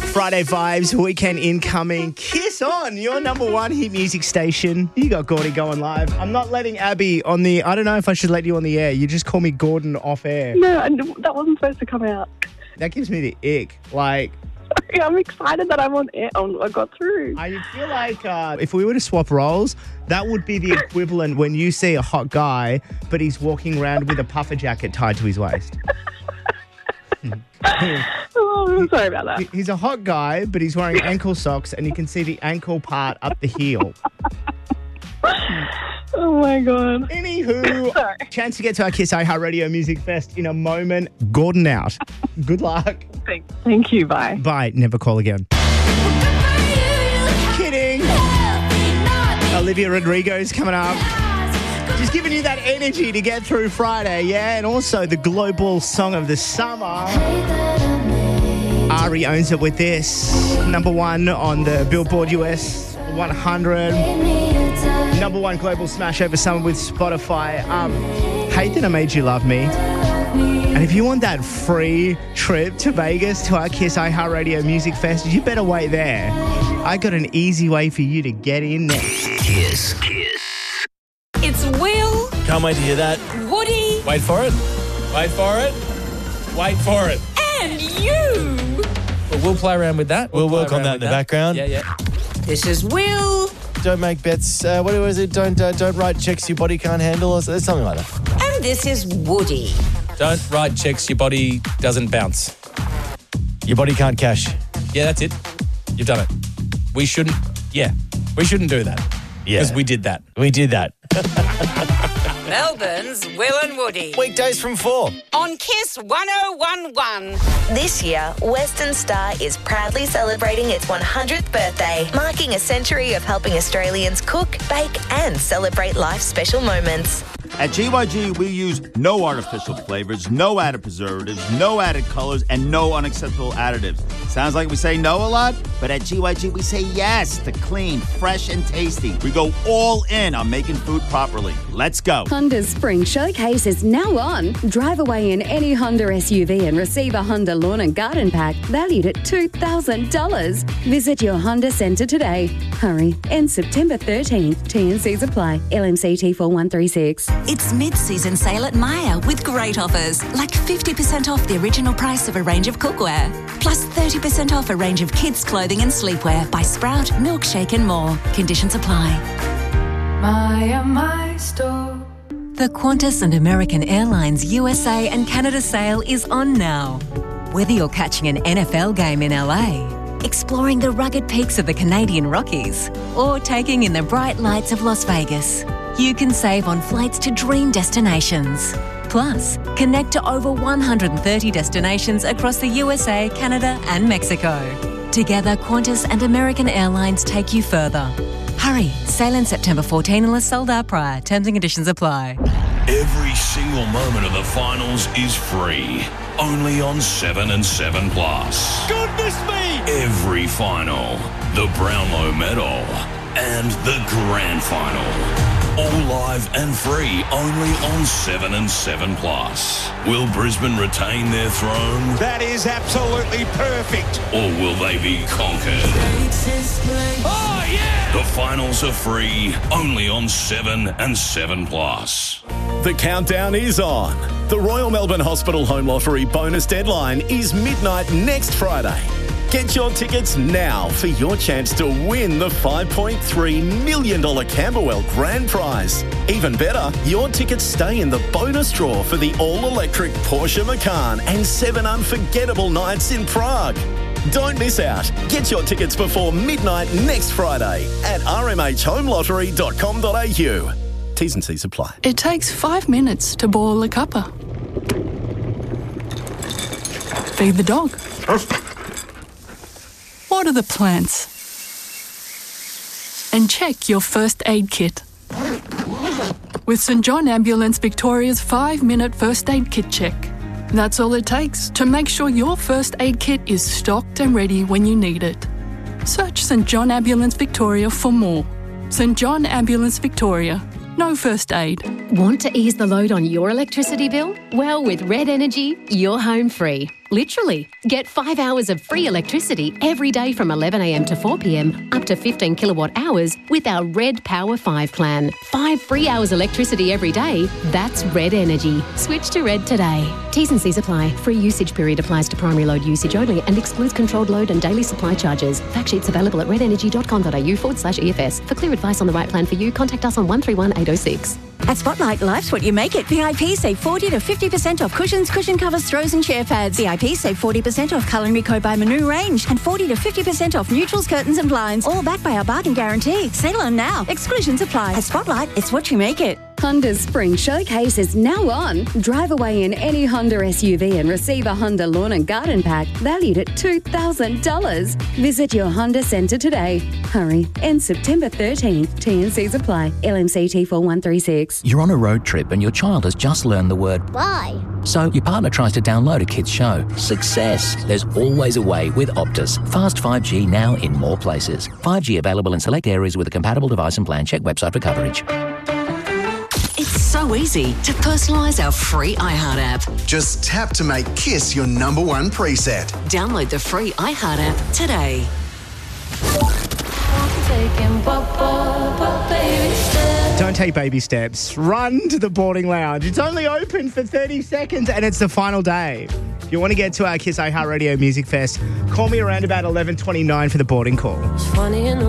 Friday vibes, weekend incoming. Kiss on, your number one hit music station. You got Gordy going live. I'm not letting Abby on the... I don't know if I should let you on the air. You just call me Gordon off air. No, that wasn't supposed to come out. That gives me the ick. Like... I'm excited that I'm on air. I got through. I feel like if we were to swap roles, that would be the equivalent when you see a hot guy, but he's walking around with a puffer jacket tied to his waist. Oh, I'm sorry about that. He's a hot guy, but he's wearing ankle socks, and you can see the ankle part up the heel. Oh, my God. Anywho, Sorry. chance to get to our Kiss iHeartRadio Music Fest in a moment. Gordon out. Good luck. Thank you. Bye. Bye. Never call again. Kidding. Olivia Rodrigo's coming up. Just giving you that energy to get through Friday, yeah? And also the global song of the summer. Ari owns it with this. Number one on the Billboard US 100. Number one global smash over summer with Spotify. Hate That I Made You Love Me. And if you want that free trip to Vegas to our Kiss iHeartRadio Music Fest, you better wait there. I got an easy way for you to get in next. Kiss. It's Will. Can't wait to hear that. Woody. Wait for it. Wait for it. Wait for it. And you. Well, we'll play around with that. We'll work on that in the background. Yeah. This is Will. Don't make bets. What is it? Don't write checks your body can't handle or something like that. And this is Woody. Don't write checks your body doesn't bounce. Your body can't cash. Yeah, that's it. You've done it. We shouldn't do that. Yeah. Because we did that. We did that. Melbourne's Will and Woody. Weekdays from 4. On Kiss 1011. This year, Western Star is proudly celebrating its 100th birthday, marking a century of helping Australians cook, bake and celebrate life's special moments. At GYG, we use no artificial flavors, no added preservatives, no added colors, and no unacceptable additives. Sounds like we say no a lot, but at GYG, we say yes to clean, fresh, and tasty. We go all in on making food properly. Let's go. Honda's Spring Showcase is now on. Drive away in any Honda SUV and receive a Honda Lawn and Garden Pack valued at $2,000. Visit your Honda Centre today. Hurry. Ends September 13th. T&Cs apply. LMCT 4136. It's mid-season sale at Myer with great offers, like 50% off the original price of a range of cookware, plus 30% off a range of kids' clothing and sleepwear by Sprout, Milkshake and more. Conditions apply. Myer, my store. The Qantas and American Airlines USA and Canada sale is on now. Whether you're catching an NFL game in LA, exploring the rugged peaks of the Canadian Rockies, or taking in the bright lights of Las Vegas, you can save on flights to dream destinations. Plus, connect to over 130 destinations across the USA, Canada and Mexico. Together, Qantas and American Airlines take you further. Hurry, sail in September 14 unless sold out prior. Terms and conditions apply. Every single moment of the finals is free. Only on 7 and 7 Plus. Goodness me! Every final, the Brownlow Medal, and the Grand Final. All live and free only on 7 and 7 Plus. Will Brisbane retain their throne? That is absolutely perfect. Or will they be conquered? Oh, yeah! The finals are free only on 7 and 7 Plus. The countdown is on. The Royal Melbourne Hospital Home Lottery bonus deadline is midnight next Friday. Get your tickets now for your chance to win the $5.3 million Camberwell Grand Prize. Even better, your tickets stay in the bonus draw for the all-electric Porsche Macan and 7 unforgettable nights in Prague. Don't miss out. Get your tickets before midnight next Friday at rmhhomelottery.com.au. T's and C's apply. It takes 5 minutes to boil a cuppa. Feed the dog. Water the plants. And check your first aid kit. With St John Ambulance Victoria's 5-minute first aid kit check. That's all it takes to make sure your first aid kit is stocked and ready when you need it. Search St John Ambulance Victoria for more. St John Ambulance Victoria. No first aid. Want to ease the load on your electricity bill? Well, with Red Energy, you're home free. Literally. Get 5 hours of free electricity every day from 11 a.m. to 4 p.m, up to 15 kilowatt hours with our Red Power 5 plan. 5 free hours electricity every day. That's Red Energy. Switch to Red today. T's and C's apply. Free usage period applies to primary load usage only and excludes controlled load and daily supply charges. Fact sheets available at redenergy.com.au/EFS. For clear advice on the right plan for you, contact us on 131 806. At Spotlight, life's what you make it. VIP save 40 to 50% off cushions, cushion covers, throws and chair pads. VIP save 40% off Culinary Co by Manu range and 40 to 50% off neutrals, curtains and blinds. All backed by our bargain guarantee. Sale on now. Exclusions apply. At Spotlight, it's what you make it. Honda's Spring Showcase is now on. Drive away in any Honda SUV and receive a Honda Lawn and Garden Pack valued at $2,000. Visit your Honda Centre today. Hurry. Ends September 13th. T&Cs apply. LMCT 4136. You're on a road trip and your child has just learned the word bye. So your partner tries to download a kid's show. Success. There's always a way with Optus. Fast 5G now in more places. 5G available in select areas with a compatible device and plan. Check website for coverage. It's so easy to personalise our free iHeart app. Just tap to make Kiss your number one preset. Download the free iHeart app today. Don't take baby steps. Run to the boarding lounge. It's only open for 30 seconds and it's the final day. If you want to get to our Kiss iHeart Radio Music Fest, call me around about 11:29 for the boarding call.